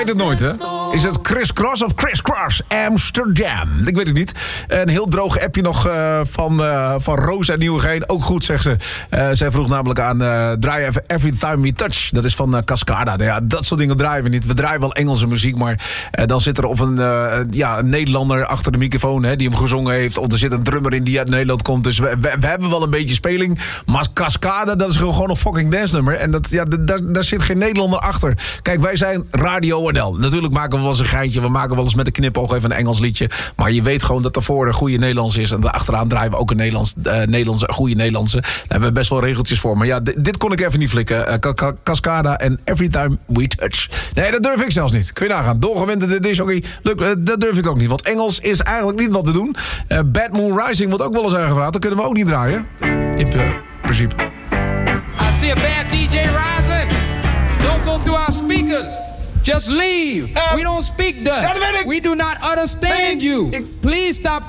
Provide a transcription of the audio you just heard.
weet het nooit, hè? Is het Chris Cross of Chris Cross Amsterdam? Ik weet het niet. Een heel droog appje nog van Roos uit Nieuwegein. Ook goed, zegt ze. Zij vroeg namelijk aan draai even Every Time We Touch. Dat is van Cascada. Nou ja, dat soort dingen draaien we niet. We draaien wel Engelse muziek, maar dan zit er of een Nederlander achter de microfoon, hè, die hem gezongen heeft. Of er zit een drummer in die uit Nederland komt. Dus we hebben wel een beetje speling. Maar Cascada, dat is gewoon een fucking dance nummer. En daar zit geen Nederlander achter. Kijk, wij zijn Radio NL. Natuurlijk maken we wel eens een geintje. We maken wel eens met een knipoog even een Engels liedje. Maar je weet gewoon dat daarvoor een goede Nederlands is. En achteraan draaien we ook een goede Nederlandse. Daar hebben we best wel regeltjes voor. Maar ja, dit kon ik even niet flikken. Cascada en Every Time We Touch. Nee, dat durf ik zelfs niet. Kun je nagaan. Doorgewinterde disjockey. Dat durf ik ook niet. Want Engels is eigenlijk niet wat te doen. Bad Moon Rising wordt ook wel eens aangevraagd. Dat kunnen we ook niet draaien. In principe. I see a bad DJ rising. Don't go through our speakers. Just leave. We don't speak Dutch. We do not understand you. Please stop